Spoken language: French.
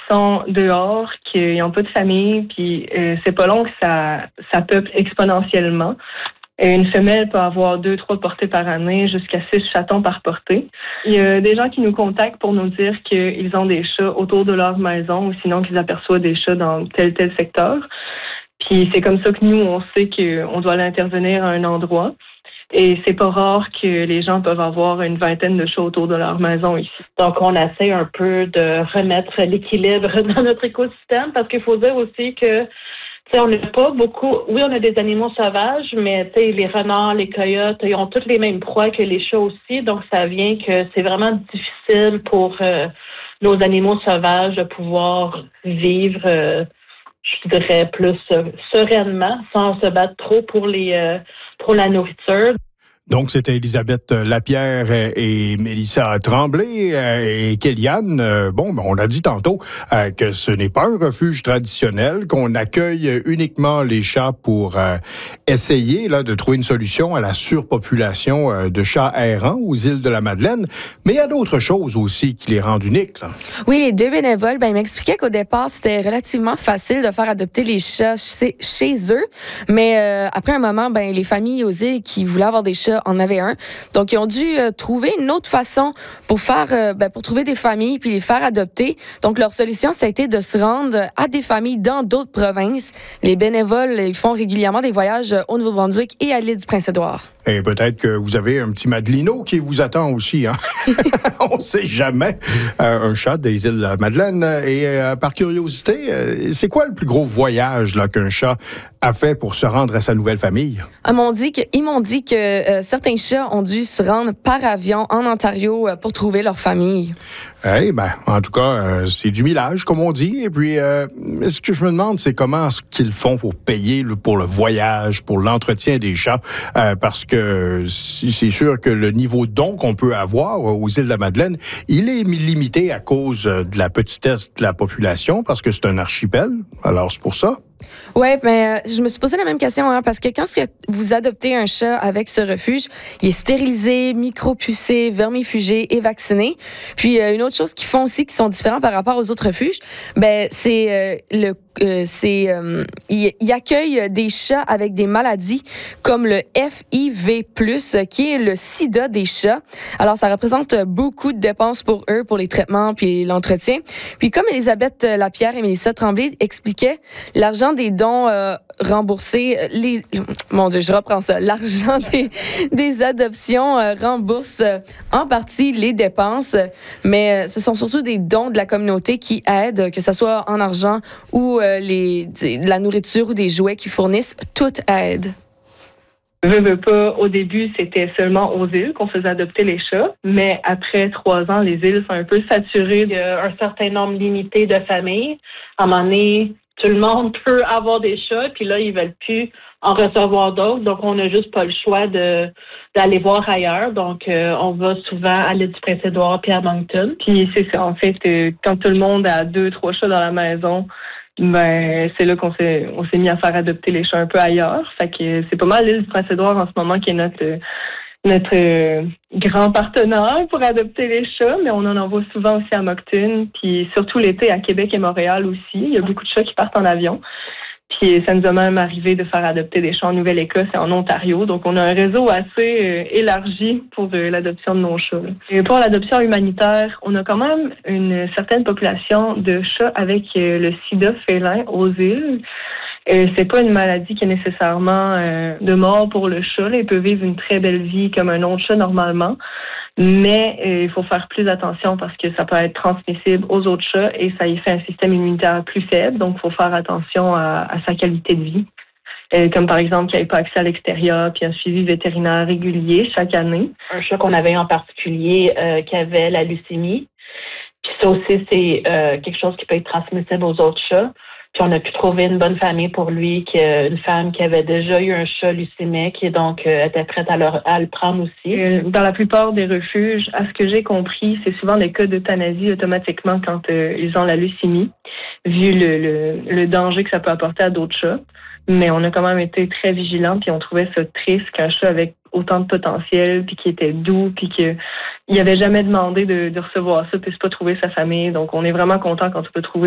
sont dehors, qu'ils n'ont pas de famille, puis c'est pas long que ça peuple exponentiellement. Une femelle peut avoir 2-3 portées par année, jusqu'à 6 chatons par portée. Il y a des gens qui nous contactent pour nous dire qu'ils ont des chats autour de leur maison ou sinon qu'ils aperçoivent des chats dans tel secteur. Puis c'est comme ça que nous, on sait qu'on doit aller intervenir à un endroit. Et c'est pas rare que les gens peuvent avoir une vingtaine de chats autour de leur maison ici. Donc, on essaie un peu de remettre l'équilibre dans notre écosystème parce qu'il faut dire aussi que on n'a pas beaucoup. Oui, on a des animaux sauvages, mais les renards, les coyotes, ils ont toutes les mêmes proies que les chats aussi. Donc, ça vient que c'est vraiment difficile pour nos animaux sauvages de pouvoir vivre, je dirais, plus sereinement, sans se battre trop pour la nourriture. Donc, c'était Elisabeth Lapierre et Mélissa Tremblay et Kéliane. On a dit tantôt que ce n'est pas un refuge traditionnel, qu'on accueille uniquement les chats pour essayer de trouver une solution à la surpopulation de chats errants aux îles de la Madeleine. Mais il y a d'autres choses aussi qui les rendent uniques, là. Oui, les deux bénévoles, ils m'expliquaient qu'au départ, c'était relativement facile de faire adopter les chats chez eux. Mais après un moment, les familles aux îles qui voulaient avoir des chats en avait un. Donc, ils ont dû trouver une autre façon pour trouver des familles puis les faire adopter. Donc, leur solution, ça a été de se rendre à des familles dans d'autres provinces. Les bénévoles, ils font régulièrement des voyages au Nouveau-Brunswick et à l'île du Prince-Édouard. Et peut-être que vous avez un petit Madelino qui vous attend aussi, hein? On ne sait jamais. Un chat des îles de la Madeleine. Et par curiosité, c'est quoi le plus gros voyage qu'un chat a fait pour se rendre à sa nouvelle famille? Ils m'ont dit que certains chats ont dû se rendre par avion en Ontario pour trouver leur famille. En tout cas, c'est du millage, comme on dit. Et puis, ce que je me demande, c'est comment est-ce qu'ils font pour payer pour le voyage, pour l'entretien des chats, parce que c'est sûr que le niveau de don qu'on peut avoir aux îles de la Madeleine, il est limité à cause de la petitesse de la population, parce que c'est un archipel. Alors, c'est pour ça. Oui, je me suis posé la même question, parce que quand vous adoptez un chat avec ce refuge, il est stérilisé, micropucé, vermifugé et vacciné. Puis une autre chose qu'ils font aussi qui sont différents par rapport aux autres refuges, c'est ils accueillent des chats avec des maladies comme le FIV+, qui est le sida des chats. Alors, ça représente beaucoup de dépenses pour eux, pour les traitements puis l'entretien. Puis comme Elisabeth Lapierre et Mélissa Tremblay expliquaient, l'argent des dons remboursés, l'argent des adoptions rembourse en partie les dépenses, mais ce sont surtout des dons de la communauté qui aident, que ce soit en argent ou de la nourriture ou des jouets qui fournissent, toute aide. Veux pas, au début, c'était seulement aux îles qu'on faisait adopter les chats, mais après 3 ans, les îles sont un peu saturées. Il y a un certain nombre limité de familles. À un moment donné, tout le monde peut avoir des chats, puis là, ils veulent plus en recevoir d'autres. Donc, on n'a juste pas le choix d'aller voir ailleurs. Donc, on va souvent à l'île du Prince-Édouard puis à Moncton. Puis c'est ça, en fait, quand tout le monde a 2-3 chats dans la maison, c'est là qu'on s'est mis à faire adopter les chats un peu ailleurs. Fait que c'est pas mal l'île du Prince-Édouard en ce moment qui est notre grand partenaire pour adopter les chats, mais on en envoie souvent aussi à Moncton, puis surtout l'été à Québec et Montréal aussi. Il y a beaucoup de chats qui partent en avion. Puis ça nous a même arrivé de faire adopter des chats en Nouvelle-Écosse et en Ontario. Donc on a un réseau assez élargi pour l'adoption de nos chats. Et pour l'adoption humanitaire, on a quand même une certaine population de chats avec le sida félin aux îles. C'est pas une maladie qui est nécessairement de mort pour le chat. Il peut vivre une très belle vie comme un autre chat normalement. Mais il faut faire plus attention parce que ça peut être transmissible aux autres chats et ça y fait un système immunitaire plus faible. Donc, il faut faire attention à sa qualité de vie. Comme par exemple qu'il n'y ait pas accès à l'extérieur puis un suivi vétérinaire régulier chaque année. Un chat qu'on avait en particulier qui avait la leucémie. Puis ça aussi, c'est quelque chose qui peut être transmissible aux autres chats. Puis on a pu trouver une bonne famille pour lui, une femme qui avait déjà eu un chat leucémique et donc était prête à le prendre aussi. Dans la plupart des refuges, à ce que j'ai compris, c'est souvent des cas d'euthanasie automatiquement quand ils ont la leucémie, vu le danger que ça peut apporter à d'autres chats. Mais on a quand même été très vigilants, puis on trouvait ça triste qu'un chat avec autant de potentiel, puis qui était doux, puis qu'il n'avait jamais demandé de recevoir ça, puis c'est pas trouver sa famille. Donc on est vraiment content quand on peut trouver